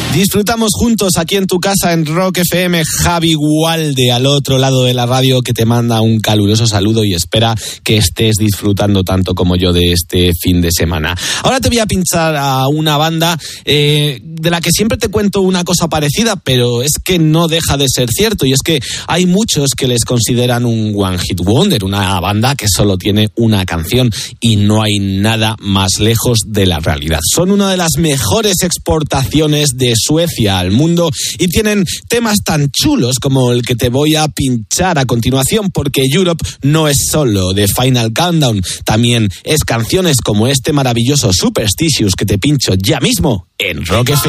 Disfrutamos juntos aquí en tu casa en Rock FM. Javi Gualde al otro lado de la radio, que te manda un caluroso saludo y espera que estés disfrutando tanto como yo de este fin de semana. Ahora te voy a pinchar a una banda de la que siempre te cuento una cosa parecida, pero es que no deja de ser cierto, y es que hay muchos que les consideran un One Hit Wonder, una banda que solo tiene una canción, y no hay nada más lejos de la realidad. Son una de las mejores exportaciones de Suecia al mundo y tienen temas tan chulos como el que te voy a pinchar a continuación, porque Europe no es solo The Final Countdown, también es canciones como este maravilloso Superstitious que te pincho ya mismo en Rock FM.